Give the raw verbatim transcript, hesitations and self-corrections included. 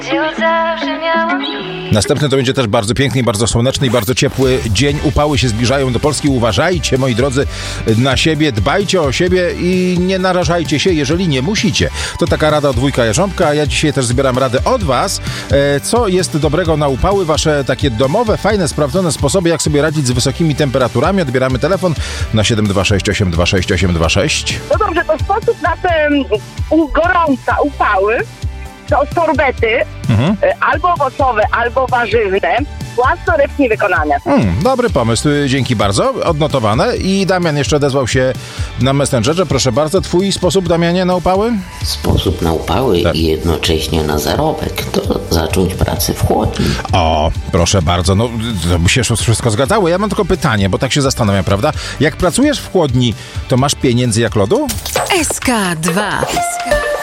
Następny to będzie też bardzo piękny i bardzo słoneczny i bardzo ciepły dzień. Upały się zbliżają do Polski. Uważajcie, moi drodzy, na siebie, dbajcie o siebie i nie narażajcie się, jeżeli nie musicie. To taka rada od wujka Jarząbka, a ja dzisiaj też zbieram radę od was. Co jest dobrego na upały? Wasze takie domowe, fajne, sprawdzone sposoby, jak sobie radzić z wysokimi temperaturami. Odbieramy telefon na siedem dwa sześć osiem dwa sześć osiem dwa sześć. No dobrze, to sposób na te u, gorąca upały to sorbety, mhm. albo owocowe, albo warzywne, własnoręcznie wykonane. Hmm, dobry pomysł, dzięki bardzo, odnotowane. I Damian jeszcze odezwał się na Messengerze. Proszę bardzo, twój sposób, Damianie, na upały? Sposób na upały tak. I jednocześnie na zarobek to zacząć pracę w chłodni. O, proszę bardzo, no to by się wszystko zgadzało. Ja mam tylko pytanie, bo tak się zastanawiam, prawda? Jak pracujesz w chłodni, to masz pieniędzy jak lodu? S K dwa. S K